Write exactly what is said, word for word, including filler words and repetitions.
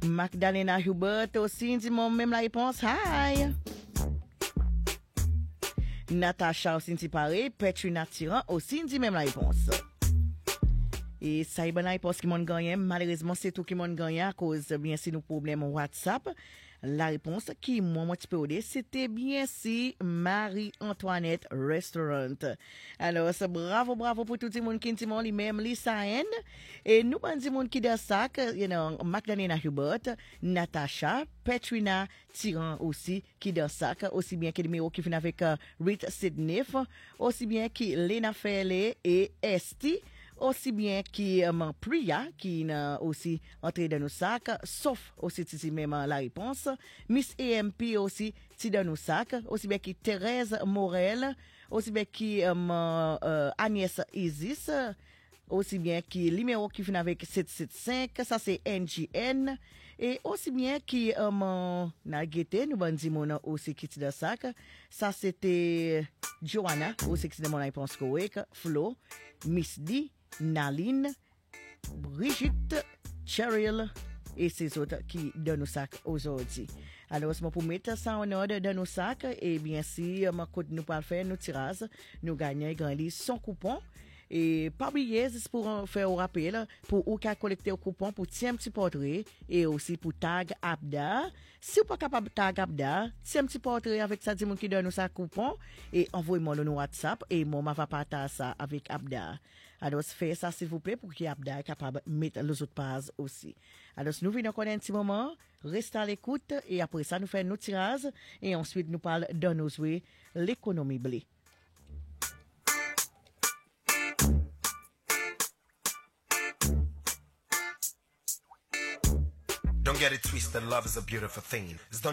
Magdalena Hubert aussi dit mon même la réponse. Hi. Natacha aussi dit pareil. Petrina Tiran aussi dit même la réponse. Et ça y est, la réponse qui m'ont gagné. Malheureusement, c'est tout qui m'ont gagné à cause, bien sûr, nos problèmes WhatsApp. La réponse qui m'a petit peu aidé, c'était bien si Marie-Antoinette Restaurant. Alors, c'est bravo, bravo pour tout le monde qui dit lui-même, Lisa N. Et nous, on dit monde qui de ça, you know, Magdalena Hubert, Natasha, Petrina Tiran aussi, qui de ça, aussi bien que le numéro qui finit avec uh, Rita Sidney, aussi bien que Lena Fele et Esti. Aussi bien qui um, Priya qui n'a aussi entré dans nos sacs, sauf aussi si même la réponse. Miss A M P aussi si dans nos sacs, aussi bien qui Thérèse Morel, aussi bien qui um, uh, Agnès Isis, aussi bien qui numéro qui finit avec sept sept cinq, ça c'est N G N. Et aussi bien qui um, n'a guetté, nous bandit mon aussi qui dans sac, ça c'était Joanna, aussi qui dans mon réponse correcte, Flo, Miss D, Naline, Brigitte, Cheryl et ces autres qui donnent nos sacs aujourd'hui. Alors, c'est pour mettre ça en ordre dans nos sacs et bien si nous pas faire nos tirages, nous gagnons gagner son coupon. Et pas oublier, c'est pour faire un rappel, pour ou qu'à collecter un coupon pour tiens petit portrait et aussi pour tag Abda. Si vous pas capable de tag Abda, tiens petit portrait avec ça, dis-moi qui donne nous ça coupon et envoyez-moi le WhatsApp et moi, ma va partager ça avec Abda. Alors, faites ça s'il vous plaît pour qu'Abda est capable de mettre les autres pages aussi. Alors, nous venons connaître un petit moment, restez à l'écoute et après ça, nous faisons nos tirages et ensuite nous parlons de nos jouets, l'économie blé. Don't get it twisted, love is a beautiful thing. It's done